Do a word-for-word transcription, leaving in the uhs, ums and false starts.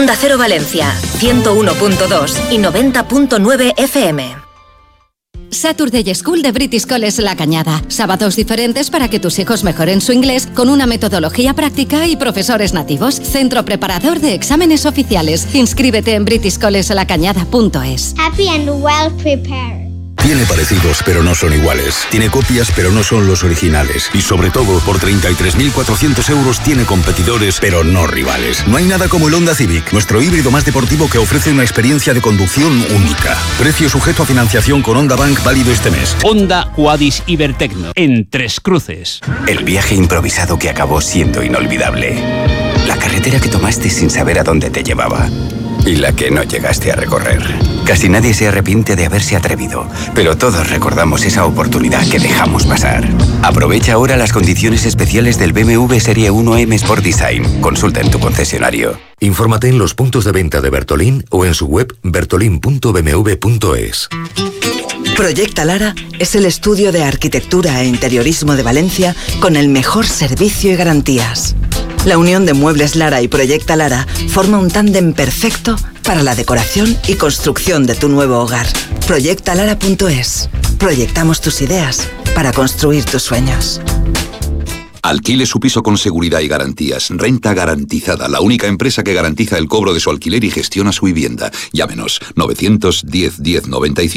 Onda Cero Valencia, ciento uno punto dos y noventa punto nueve F M. Saturday School de British College La Cañada. Sábados diferentes para que tus hijos mejoren su inglés con una metodología práctica y profesores nativos. Centro preparador de exámenes oficiales. Inscríbete en british college la cañada punto es. Happy and well prepared. Tiene parecidos, pero no son iguales. Tiene copias, pero no son los originales. Y sobre todo, por treinta y tres mil cuatrocientos euros tiene competidores, pero no rivales. No hay nada como el Honda Civic, nuestro híbrido más deportivo que ofrece una experiencia de conducción única. Precio sujeto a financiación con Honda Bank válido este mes. Honda Quadis Ibertecno, en Tres Cruces. El viaje improvisado que acabó siendo inolvidable. La carretera que tomaste sin saber a dónde te llevaba. Y la que no llegaste a recorrer. Casi nadie se arrepiente de haberse atrevido, pero todos recordamos esa oportunidad que dejamos pasar. Aprovecha ahora las condiciones especiales del B M W Serie uno M Sport Design. Consulta en tu concesionario. Infórmate en los puntos de venta de Bertolín o en su web bertolin punto b m w punto es. Proyecta Lara es el estudio de arquitectura e interiorismo de Valencia con el mejor servicio y garantías. La unión de Muebles Lara y Proyecta Lara forma un tándem perfecto para la decoración y construcción de tu nuevo hogar. proyecta lara punto es. Proyectamos tus ideas para construir tus sueños. Alquile su piso con seguridad y garantías. Renta Garantizada, la única empresa que garantiza el cobro de su alquiler y gestiona su vivienda. Llámenos novecientos diez diez noventa y cinco.